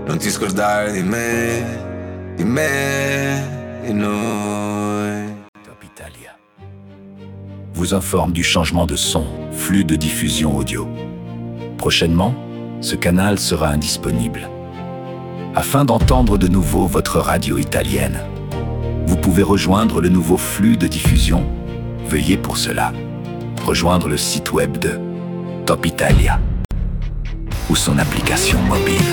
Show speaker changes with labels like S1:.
S1: non ti scordare di me, di noi.
S2: Top Italia vous informe du changement de son, flux de diffusion audio. Prochainement, ce canal sera indisponible. Afin d'entendre de nouveau votre radio italienne, vous pouvez rejoindre le nouveau flux de diffusion. Veuillez pour cela rejoindre le site web de Top Italia ou son application mobile.